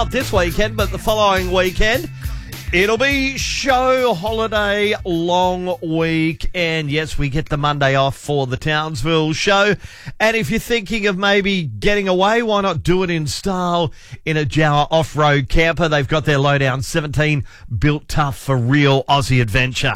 Not this weekend, but the following weekend. It'll be show holiday long week, and yes, we get the Monday off for the Townsville show. And if you're thinking of maybe getting away, why not do it in style in a Jawa off-road camper? They've got their Lowdown 17 built tough for real Aussie adventure.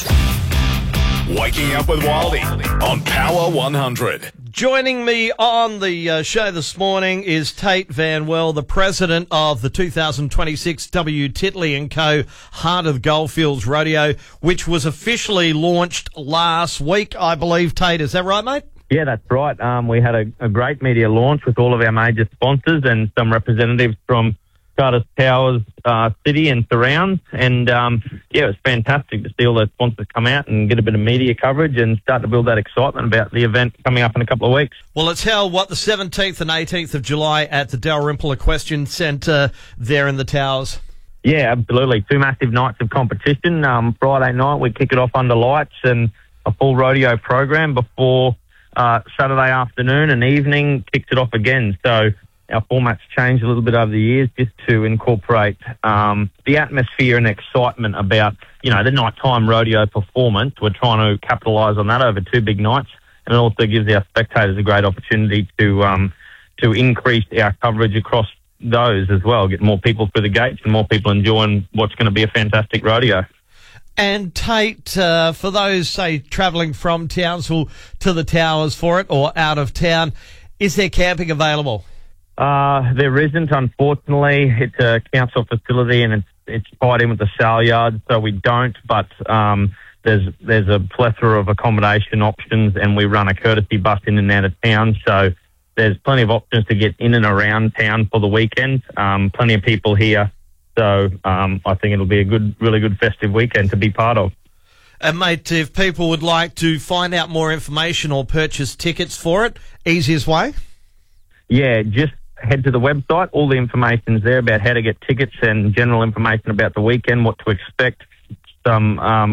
Waking up with Wildy on Power 100. Joining me on the show this morning is Tate Van Well, the president of the 2026 W. Titley & Co. Heart of Goldfields Rodeo, which was officially launched last week, I believe. Tate, is that right, mate? Yeah, that's right. We had a great media launch with all of our major sponsors and some representatives from Charters Towers City and surrounds. And, it was fantastic to see all those sponsors come out and get a bit of media coverage and start to build that excitement about the event coming up in a couple of weeks. Well, it's held, the 17th and 18th of July at the Dalrymple Equestrian Centre there in the Towers. Yeah, absolutely. 2 massive nights of competition. Friday night, we kick it off under lights and a full rodeo program before Saturday afternoon and evening kicks it off again. So our format's changed a little bit over the years just to incorporate the atmosphere and excitement about, the nighttime rodeo performance. We're trying to capitalise on that over 2 big nights, and it also gives our spectators a great opportunity to increase our coverage across those as well, get more people through the gates and more people enjoying what's going to be a fantastic rodeo. And Tate, for those, say, travelling from Townsville to the Towers for it or out of town, is there camping available? There isn't, unfortunately. It's a council facility and it's tied in with the sale yard, so we don't, but there's a plethora of accommodation options, and we run a courtesy bus in and out of town, so there's plenty of options to get in and around town for the weekend. Plenty of people here, so I think it'll be a really good festive weekend to be part of. And mate, if people would like to find out more information or purchase tickets for it, easiest way? Yeah, just head to the website. All the information's there about how to get tickets and general information about the weekend, what to expect, some